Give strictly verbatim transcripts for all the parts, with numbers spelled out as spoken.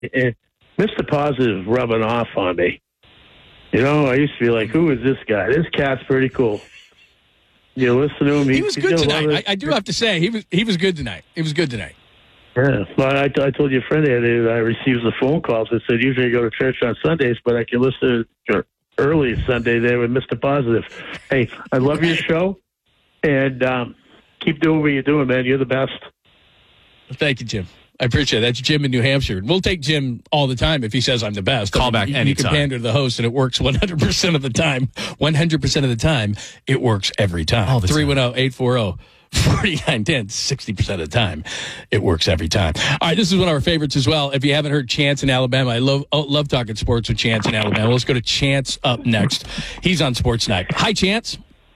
And Mister Positive rubbing off on me. You know, I used to be like, who is this guy? This cat's pretty cool. You listen to him. He, he was good tonight. I, I do have to say, he was he was good tonight. He was good tonight. Yeah. Well, I, I told you a friend that I received the phone calls that said, usually I go to church on Sundays, but I can listen to early Sunday there with Mister Positive. Hey, I love your show, and um, keep doing what you're doing, man. You're the best. Thank you, Jim. I appreciate it. That's Jim in New Hampshire. We'll take Jim all the time if he says I'm the best. Call I mean, back you, anytime. You can pander to the host, and it works one hundred percent of the time. one hundred percent of the time, it works every time. three one zero, eight four zero, four nine one zero, sixty percent of the time, it works every time. All right, this is one of our favorites as well. If you haven't heard Chance in Alabama, I love oh, love talking sports with Chance in Alabama. Let's go to Chance up next. He's on Sports Night. Hi, Chance.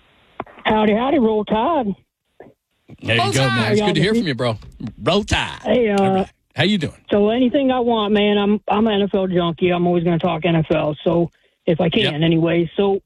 Howdy, howdy, Roll Tide. There you Roll go, Tide. man. It's good to hear from you, bro. Roll Tide. Hey, uh, right. How you doing? So anything I want, man. I'm I'm an N F L junkie. I'm always going to talk N F L. So if I can, Yep. anyway. So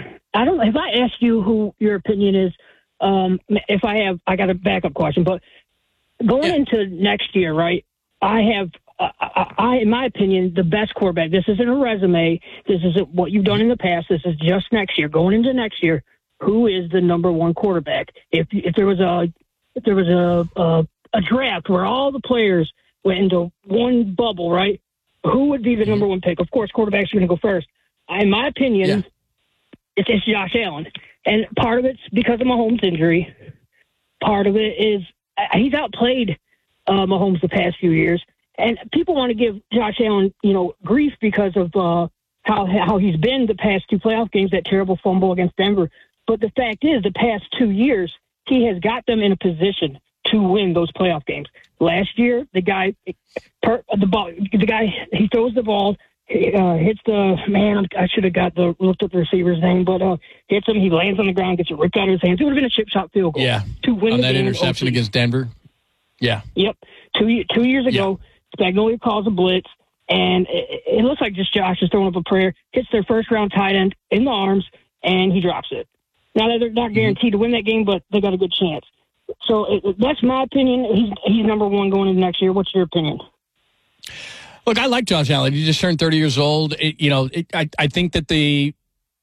I don't. If I ask you who your opinion is, um, if I have, I got a backup question. But going Yeah. into next year, right? I have, uh, I, I, in my opinion, the best quarterback. This isn't a resume. This isn't what you've done in the past. This is just next year. Going into next year, who is the number one quarterback? If if there was a if there was a a, a draft where all the players went into one bubble, right? Who would be the number one pick? Of course, quarterbacks are going to go first. In my opinion, Yeah. it's, it's Josh Allen. And part of it's because of Mahomes' injury. Part of it is uh, he's outplayed uh, Mahomes the past few years. And people want to give Josh Allen, you know, grief because of uh, how how he's been the past two playoff games, that terrible fumble against Denver. But the fact is, the past two years, he has got them in a position to win those playoff games. Last year, the guy, per, the ball, the guy, he throws the ball, uh, hits the man. I should have got the looked up the receiver's name, but uh, hits him. He lands on the ground, gets it ripped out of his hands. It would have been a chip shot field goal. Yeah, to win on the that game interception O T. against Denver. Yeah. Yep. Two two years ago, Spagnuolo calls a blitz, and it, it looks like just Josh is throwing up a prayer. Hits their first round tight end in the arms, and he drops it. Now they're not guaranteed mm-hmm. to win that game, but they got a good chance. So it, that's my opinion. He's he's number one going into next year. What's your opinion? Look, I like Josh Allen. He just turned thirty years old. It, you know, it, I I think that the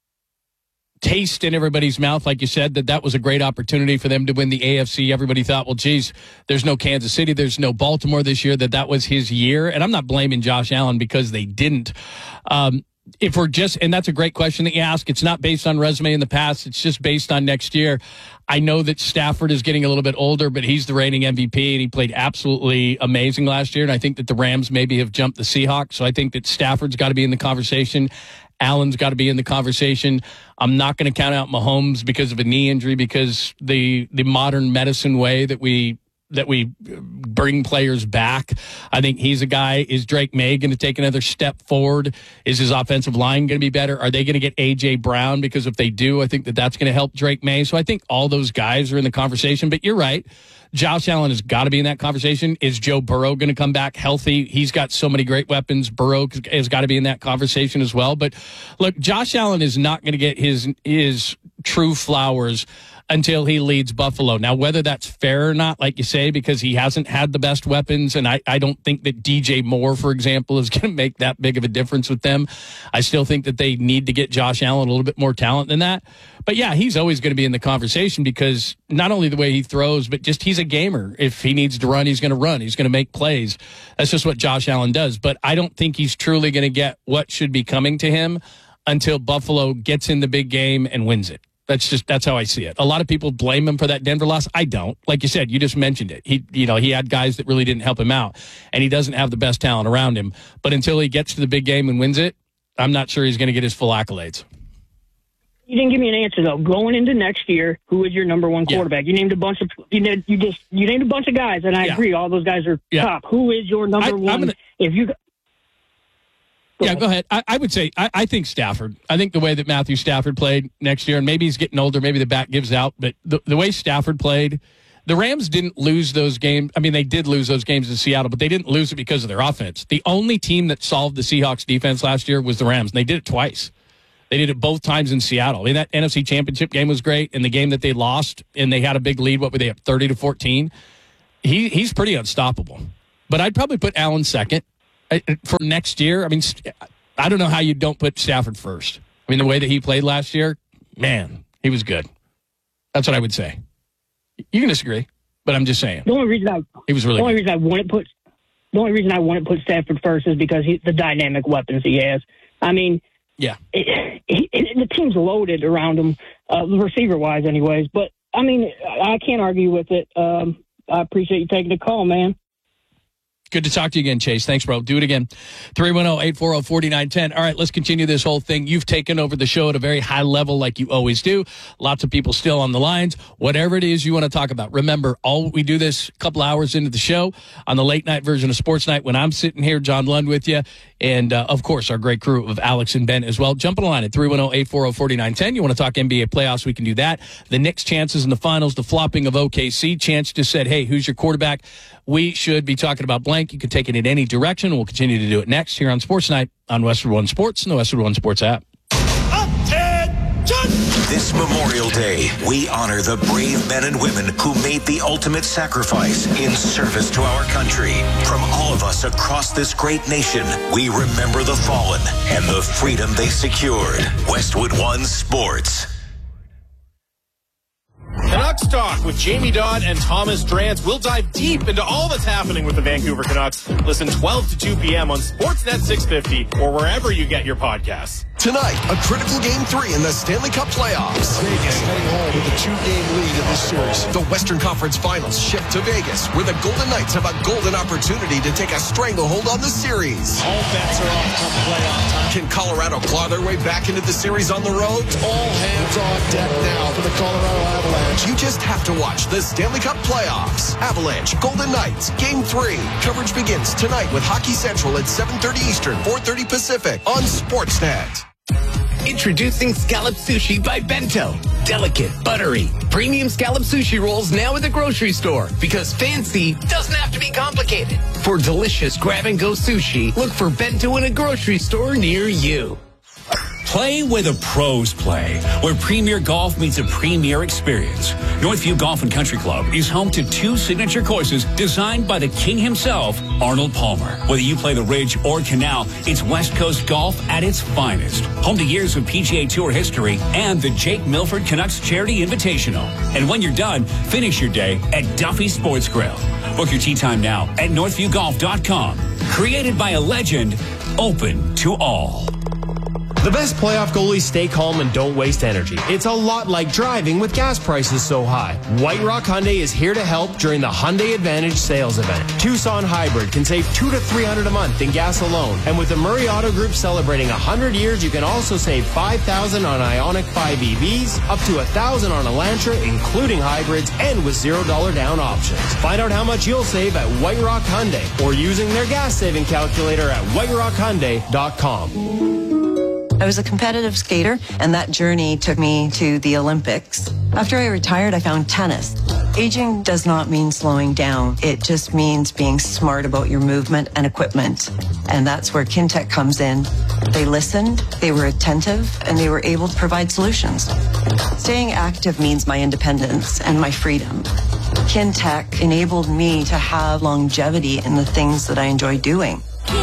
taste in everybody's mouth, like you said, that that was a great opportunity for them to win the A F C. Everybody thought, well, geez, there's no Kansas City, there's no Baltimore this year, that that was his year. And I'm not blaming Josh Allen because they didn't. Um, if we're just, and that's a great question that you ask, it's not based on resume in the past, it's just based on next year. I know that Stafford is getting a little bit older, but he's the reigning M V P, and he played absolutely amazing last year. And I think that the Rams maybe have jumped the Seahawks. So I think that Stafford's got to be in the conversation. Allen's got to be in the conversation. I'm not going to count out Mahomes because of a knee injury, because the the modern medicine way that we that we bring players back. I think he's a guy. Is Drake May going to take another step forward? Is his offensive line going to be better? Are they going to get A J Brown? Because if they do, I think that that's going to help Drake May. So I think all those guys are in the conversation. But you're right. Josh Allen has got to be in that conversation. Is Joe Burrow going to come back healthy? He's got so many great weapons. Burrow has got to be in that conversation as well. But look, Josh Allen is not going to get his his true flowers until he leads Buffalo. Now, whether that's fair or not, like you say, because he hasn't had the best weapons, and I, I don't think that D J Moore, for example, is going to make that big of a difference with them. I still think that they need to get Josh Allen a little bit more talent than that. But, yeah, he's always going to be in the conversation because not only the way he throws, but just he's a gamer. If he needs to run, he's going to run. He's going to make plays. That's just what Josh Allen does. But I don't think he's truly going to get what should be coming to him until Buffalo gets in the big game and wins it. That's just, that's how I see it. A lot of people blame him for that Denver loss. I don't. Like you said, you just mentioned it. He, you know, he had guys that really didn't help him out, and he doesn't have the best talent around him. But until he gets to the big game and wins it, I'm not sure he's going to get his full accolades. You didn't give me an answer though. Going into next year, who is your number one quarterback? Yeah. You named a bunch of you named, you just you named a bunch of guys, and I yeah. agree. All those guys are yeah. top. Who is your number I, one? Gonna, if you Go yeah, ahead. go ahead. I, I would say I, I think Stafford. I think the way that Matthew Stafford played next year, and maybe he's getting older, maybe the back gives out, but the, the way Stafford played, the Rams didn't lose those games. I mean, they did lose those games in Seattle, but they didn't lose it because of their offense. The only team that solved the Seahawks defense last year was the Rams, and they did it twice. They did it both times in Seattle. I mean, that N F C Championship game was great, and the game that they lost, and they had a big lead, what were they up, thirty to fourteen? He, he's pretty unstoppable. But I'd probably put Allen second. I, for next year, I mean, I don't know how you don't put Stafford first. I mean, the way that he played last year, man, he was good. That's what I would say. You can disagree, but I'm just saying. The only reason I he was really the only good. reason I wouldn't put the only reason I wouldn't put Stafford first is because he, the dynamic weapons he has. I mean, yeah, it, it, it, the team's loaded around him, uh, receiver wise, anyways. But I mean, I can't argue with it. Um, I appreciate you taking the call, man. Good to talk to you again, Chase. Thanks, bro. Do it again. three one zero, eight four zero, four nine one zero. All right, let's continue this whole thing. You've taken over the show at a very high level like you always do. Lots of people still on the lines. Whatever it is you want to talk about. Remember, all we do this a couple hours into the show on the late night version of Sports Night when I'm sitting here, John Lund with you, and, uh, of course, our great crew of Alex and Ben as well. Jump on the line at three one zero, eight four zero, four nine one zero. You want to talk N B A playoffs, we can do that. The Knicks' chances in the finals, the flopping of O K C. Chance just said, hey, who's your quarterback? We should be talking about blank. You can take it in any direction. We'll continue to do it next here on Sports Night on Westwood One Sports and the Westwood One Sports app. This Memorial Day, we honor the brave men and women who made the ultimate sacrifice in service to our country. From all of us across this great nation, we remember the fallen and the freedom they secured. Westwood One Sports. Canucks Talk with Jamie Dodd and Thomas Drance. We'll dive deep into all that's happening with the Vancouver Canucks. Listen twelve to two p.m. on Sportsnet six fifty or wherever you get your podcasts. Tonight, a critical game three in the Stanley Cup playoffs. Vegas heading home with a two-game lead in this series. The Western Conference Finals shift to Vegas, where the Golden Knights have a golden opportunity to take a stranglehold on the series. All bets are off come playoff time. Can Colorado claw their way back into the series on the road? All hands on deck now for the Colorado Avalanche. You just have to watch the Stanley Cup playoffs. Avalanche, Golden Knights, Game three. Coverage begins tonight with Hockey Central at seven thirty Eastern, four thirty Pacific on Sportsnet. Introducing Scallop Sushi by Bento. Delicate, buttery, premium scallop sushi rolls now at the grocery store because fancy doesn't have to be complicated. For delicious grab-and-go sushi, look for Bento in a grocery store near you. Play where the pros play, where premier golf meets a premier experience. Northview Golf and Country Club is home to two signature courses designed by the king himself, Arnold Palmer. Whether you play the Ridge or Canal, it's West Coast golf at its finest. Home to years of P G A Tour history and the Jake Milford Canucks Charity Invitational. And when you're done, finish your day at Duffy Sports Grill. Book your tee time now at northview golf dot com. Created by a legend, open to all. The best playoff goalies stay calm and don't waste energy. It's a lot like driving with gas prices so high. White Rock Hyundai is here to help during the Hyundai Advantage sales event. Tucson Hybrid can save two to three hundred a month in gas alone. And with the Murray Auto Group celebrating one hundred years, you can also save five thousand on Ioniq five E Vs, up to one thousand on Elantra, including hybrids, and with zero dollars down options. Find out how much you'll save at White Rock Hyundai or using their gas saving calculator at white rock hyundai dot com. I was a competitive skater, and that journey took me to the Olympics. After I retired, I found tennis. Aging does not mean slowing down. It just means being smart about your movement and equipment. And that's where Kintec comes in. They listened, they were attentive, and they were able to provide solutions. Staying active means my independence and my freedom. Kintec enabled me to have longevity in the things that I enjoy doing.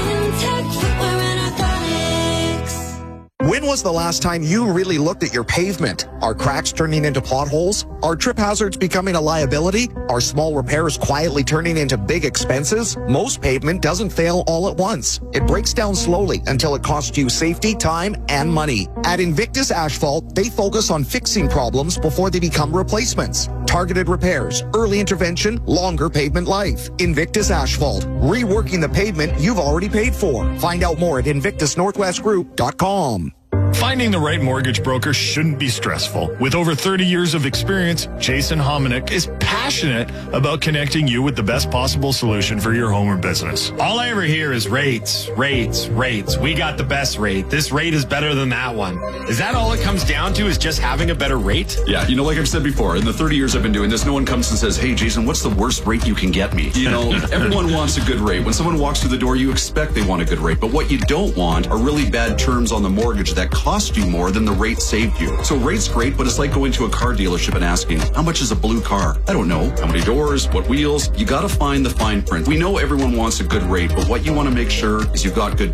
When was the last time you really looked at your pavement? Are cracks turning into potholes? Are trip hazards becoming a liability? Are small repairs quietly turning into big expenses? Most pavement doesn't fail all at once. It breaks down slowly until it costs you safety, time, and money. At Invictus Asphalt, they focus on fixing problems before they become replacements. Targeted repairs, early intervention, longer pavement life. Invictus Asphalt, reworking the pavement you've already paid for. Find out more at invictus northwest group dot com. Finding the right mortgage broker shouldn't be stressful. With over thirty years of experience, Jason Hominick is passionate about connecting you with the best possible solution for your home or business. All I ever hear is rates, rates, rates. We got the best rate. This rate is better than that one. Is that all it comes down to, is just having a better rate? Yeah, you know, like I've said before, in the thirty years I've been doing this, no one comes and says, hey, Jason, what's the worst rate you can get me? You know, everyone wants a good rate. When someone walks through the door, you expect they want a good rate. But what you don't want are really bad terms on the mortgage that cost you more than the rate saved you. So rate's great, but it's like going to a car dealership and asking, how much is a blue car? I don't know. How many doors? What wheels? You got to find the fine print. We know everyone wants a good rate, but what you want to make sure is you've got good